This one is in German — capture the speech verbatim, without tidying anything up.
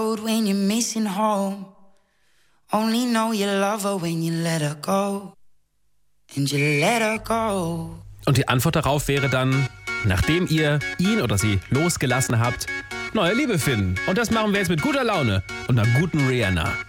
road when you're missing home. Only know you love her when you let her go. And you let her go. Und die Antwort darauf wäre dann, nachdem ihr ihn oder sie losgelassen habt, neue Liebe finden. Und das machen wir jetzt mit guter Laune und einer guten Rihanna.